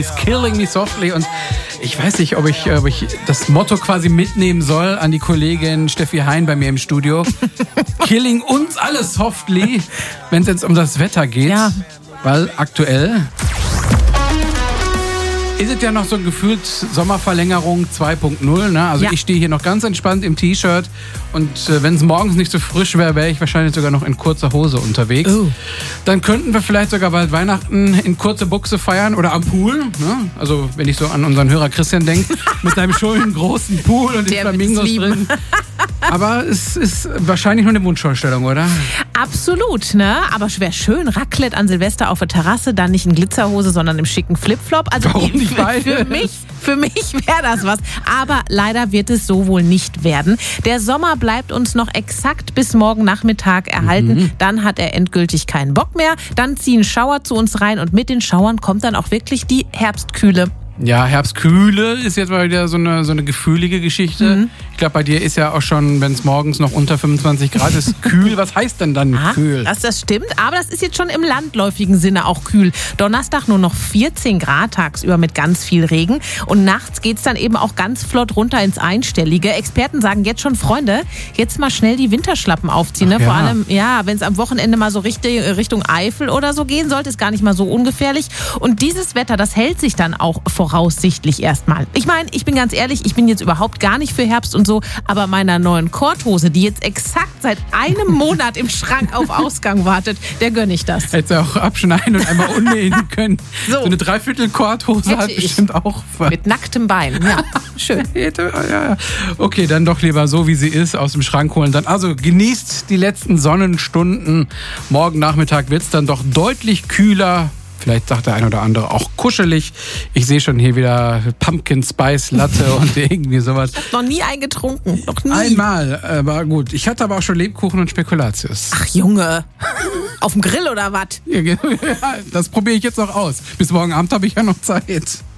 It's Killing Me Softly und ich weiß nicht, ob ich das Motto quasi mitnehmen soll an die Kollegin Steffi Hein bei mir im Studio. Killing uns alle softly, wenn es jetzt um das Wetter geht. Ja. Weil aktuell ist es ja noch so gefühlt Sommerverlängerung 2.0. Ne? Also ich stehe hier noch ganz entspannt im T-Shirt und wenn es morgens nicht so frisch wäre, wäre ich wahrscheinlich sogar noch in kurzer Hose unterwegs. Dann könnten wir vielleicht sogar bald Weihnachten in kurze Buchse feiern oder am Pool. Ne? Also wenn ich so an unseren Hörer Christian denke, mit seinem schönen großen Pool und den Flamingos drin. Aber es ist wahrscheinlich nur eine Wunschvorstellung, oder? Absolut, ne? Aber es wäre schön, Raclette an Silvester auf der Terrasse, dann nicht in Glitzerhose, sondern im schicken Flipflop. Also warum nicht beide? Für mich wäre das was. Aber leider wird es so wohl nicht werden. Der Sommer bleibt uns noch exakt bis morgen Nachmittag erhalten. Dann hat er endgültig keinen Bock mehr. Dann ziehen Schauer zu uns rein und mit den Schauern kommt dann auch wirklich die Herbstkühle. Ja, Herbstkühle ist jetzt mal wieder so eine gefühlige Geschichte. Ich glaube, bei dir ist ja auch schon, wenn es morgens noch unter 25 Grad ist, kühl. Was heißt denn dann kühl? Das stimmt, aber das ist jetzt schon im landläufigen Sinne auch kühl. Donnerstag nur noch 14 Grad tagsüber mit ganz viel Regen. Und nachts geht's dann eben auch ganz flott runter ins Einstellige. Experten sagen jetzt schon, Freunde, jetzt mal schnell die Winterschlappen aufziehen. Ne? Vor allem, wenn es am Wochenende mal so Richtung Eifel oder so gehen sollte, ist gar nicht mal so ungefährlich. Und dieses Wetter, das hält sich dann auch voraussichtlich erstmal. Ich meine, ich bin ganz ehrlich, ich bin jetzt überhaupt gar nicht für Herbst und so, aber meiner neuen Korthose, die jetzt exakt seit einem Monat im Schrank auf Ausgang wartet, der gönne ich das. Hättest du auch abschneiden und einmal unnähen können. So eine Dreiviertel-Korthose hat bestimmt auch was. Mit nacktem Bein, ja. Schön. Ja. Okay, dann doch lieber so, wie sie ist, aus dem Schrank holen. Dann also genießt die letzten Sonnenstunden. Morgen Nachmittag wird es dann doch deutlich kühler. Vielleicht sagt der ein oder andere auch kuschelig. Ich sehe schon hier wieder Pumpkin Spice Latte und irgendwie sowas. Ich habe noch nie eingetrunken. Noch nie. Einmal, aber gut. Ich hatte aber auch schon Lebkuchen und Spekulatius. Ach Junge, auf dem Grill oder was? Ja, das probiere ich jetzt noch aus. Bis morgen Abend habe ich ja noch Zeit.